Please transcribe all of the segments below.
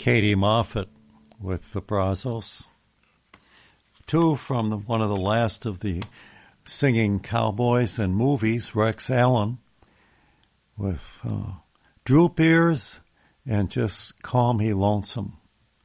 Katie Moffett with the Brazos. Two from one of the last of the singing cowboys in movies, Rex Allen, with Droop Ears and Just Call Me Lonesome.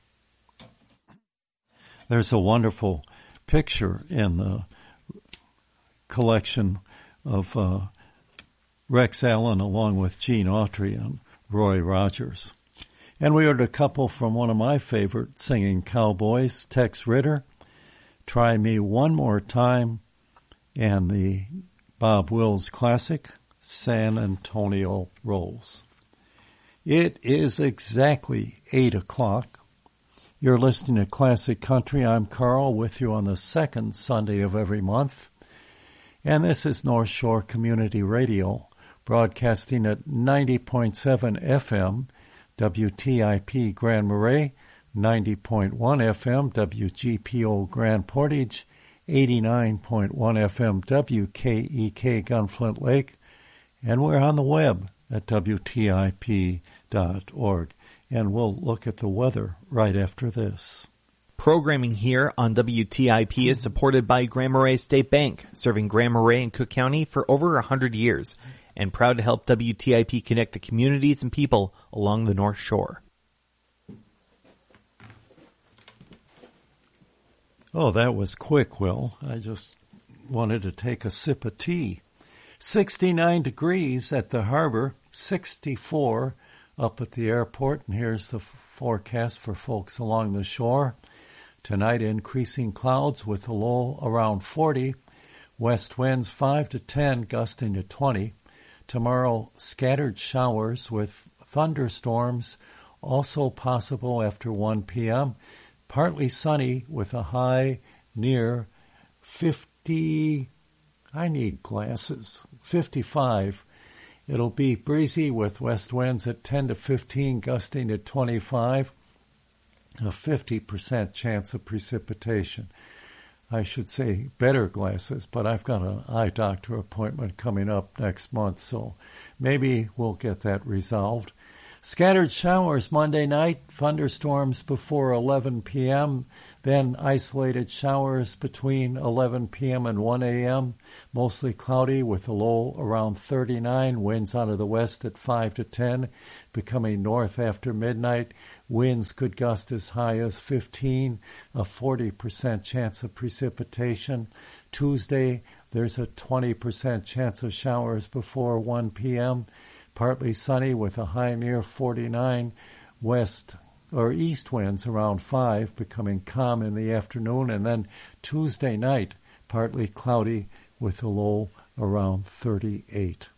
There's a wonderful picture in the collection of Rex Allen along with Gene Autry and Roy Rogers. And we heard a couple from one of my favorite singing cowboys, Tex Ritter, Try Me One More Time, and the Bob Wills classic, San Antonio Rolls. It is exactly 8 o'clock. You're listening to Classic Country. I'm Carl with you on the second Sunday of every month. And this is North Shore Community Radio, broadcasting at 90.7 FM, WTIP Grand Marais, 90.1 FM, WGPO Grand Portage, 89.1 FM, WKEK Gunflint Lake, and we're on the web at WTIP.org. And we'll look at the weather right after this. Programming here on WTIP is supported by Grand Marais State Bank, serving Grand Marais and Cook County for over 100 years, and proud to help WTIP connect the communities and people along the North Shore. Oh, that was quick, Will. I just wanted to take a sip of tea. 69 degrees at the harbor, 64 up at the airport, and here's the forecast for folks along the shore. Tonight, increasing clouds with a low around 40, west winds 5 to 10, gusting to 20. Tomorrow, scattered showers with thunderstorms, also possible after 1 p.m. Partly sunny with a high near 50, I need glasses, 55. It'll be breezy with west winds at 10 to 15, gusting to 25. A 50% chance of precipitation. I should say better glasses, but I've got an eye doctor appointment coming up next month, so maybe we'll get that resolved. Scattered showers Monday night, thunderstorms before 11 p.m., then isolated showers between 11 p.m. and 1 a.m., mostly cloudy with a low around 39, winds out of the west at 5 to 10, becoming north after midnight. Winds could gust as high as 15, a 40% chance of precipitation. Tuesday, there's a 20% chance of showers before 1 p.m., partly sunny with a high near 49, west or east winds around 5, becoming calm in the afternoon, and then Tuesday night, partly cloudy with a low around 38.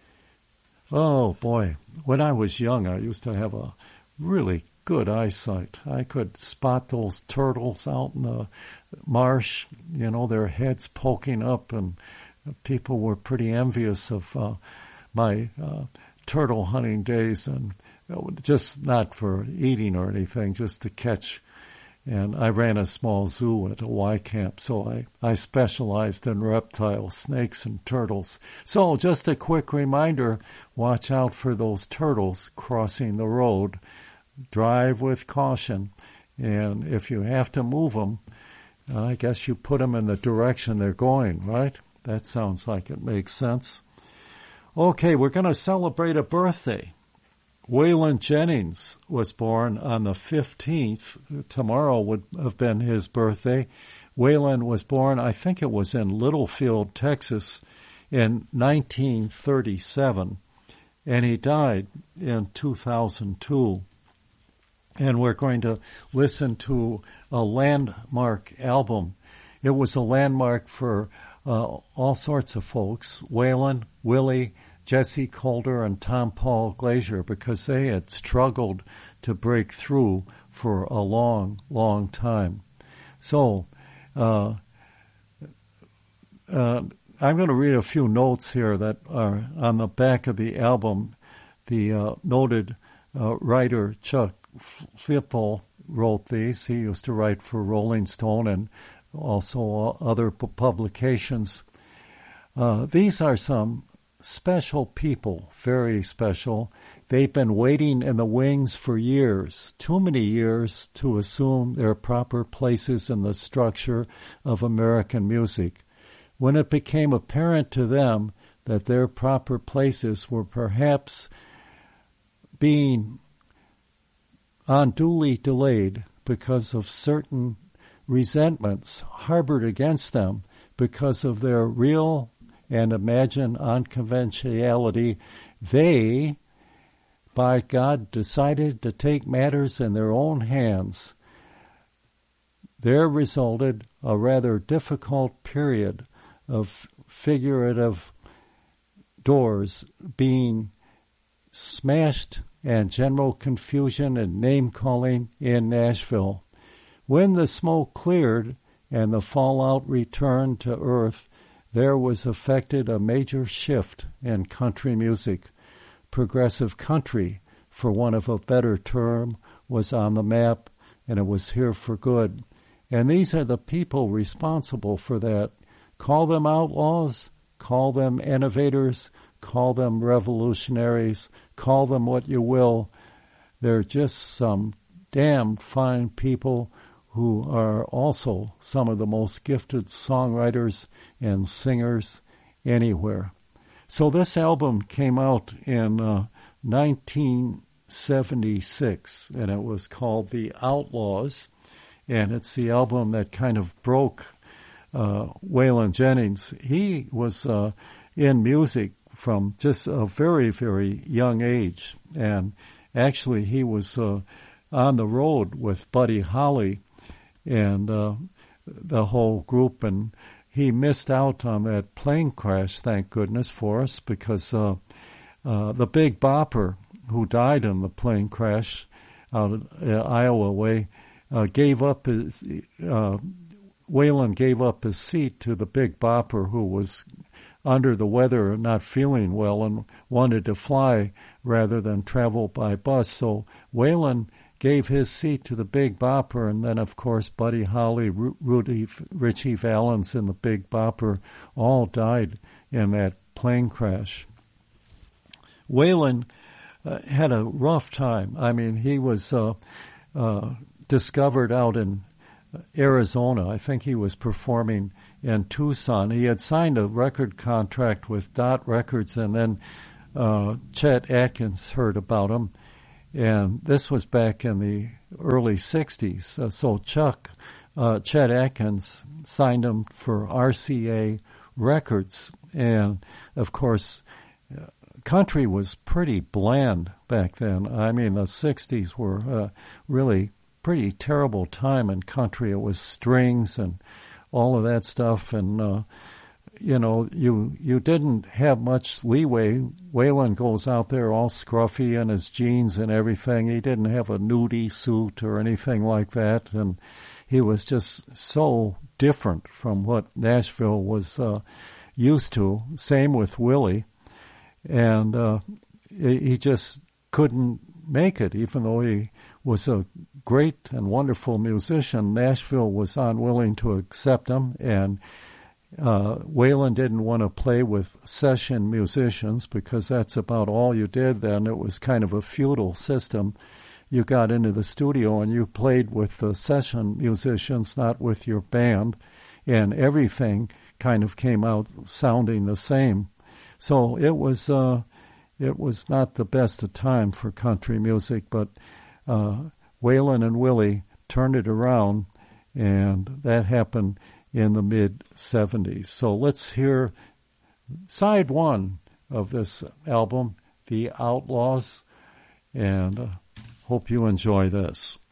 Oh boy, when I was young, I used to have a really good eyesight. I could spot those turtles out in the marsh, you know, their heads poking up, and people were pretty envious of my turtle hunting days, and just not for eating or anything, just to catch. And I ran a small zoo at a Y camp, so I specialized in reptiles, snakes, and turtles. So just a quick reminder, watch out for those turtles crossing the road. Drive with caution, and if you have to move them, I guess you put them in the direction they're going, right? That sounds like it makes sense. Okay, we're going to celebrate a birthday. Waylon Jennings was born on the 15th. Tomorrow would have been his birthday. Waylon was born, I think it was in Littlefield, Texas, in 1937, and he died in 2002. And we're going to listen to a landmark album. It was a landmark for all sorts of folks, Waylon, Willie, Jesse Calder, and Tom Paul Glazier, because they had struggled to break through for a long, long time. So I'm going to read a few notes here that are on the back of the album. The noted writer Chuck Flippo wrote these. He used to write for Rolling Stone and also other publications. These are some special people, very special. They've been waiting in the wings for years, too many years, to assume their proper places in the structure of American music. When it became apparent to them that their proper places were perhaps being unduly delayed because of certain resentments harbored against them because of their real and imagined unconventionality, they, by God, decided to take matters in their own hands. There resulted a rather difficult period of figurative doors being smashed and general confusion and name-calling in Nashville. When the smoke cleared and the fallout returned to earth, there was effected a major shift in country music. Progressive country, for want of a better term, was on the map, and it was here for good. And these are the people responsible for that. Call them outlaws, call them innovators, call them revolutionaries, call them what you will. They're just some damn fine people who are also some of the most gifted songwriters and singers anywhere. So this album came out in 1976, and it was called The Outlaws, and it's the album that kind of broke Waylon Jennings. He was in music from just a very, very young age, and actually he was on the road with Buddy Holly and the whole group, and he missed out on that plane crash, thank goodness for us, because the Big Bopper, who died in the plane crash out of Iowa way, Waylon gave up his seat to the Big Bopper, who was under the weather and not feeling well and wanted to fly rather than travel by bus. So Waylon gave his seat to the Big Bopper, and then, of course, Buddy Holly, Ritchie Valens, and the Big Bopper all died in that plane crash. Waylon had a rough time. I mean, he was discovered out in Arizona. I think he was performing in Tucson. He had signed a record contract with Dot Records, and then Chet Atkins heard about him. And this was back in the early 60s. So Chet Atkins signed him for RCA Records. And, of course, country was pretty bland back then. I mean, the 60s were really pretty terrible time in country. It was strings and all of that stuff. And, you didn't have much leeway. Waylon goes out there all scruffy in his jeans and everything. He didn't have a nudie suit or anything like that. And he was just so different from what Nashville was used to. Same with Willie. And he just couldn't make it, even though he was a great and wonderful musician. Nashville was unwilling to accept him, and Waylon didn't want to play with session musicians because that's about all you did then. It was kind of a feudal system. You got into the studio and you played with the session musicians, not with your band, and everything kind of came out sounding the same. So it was not the best of time for country music, but Waylon and Willie turned it around, and that happened in the mid-'70s. So let's hear side one of this album, The Outlaws, and hope you enjoy this.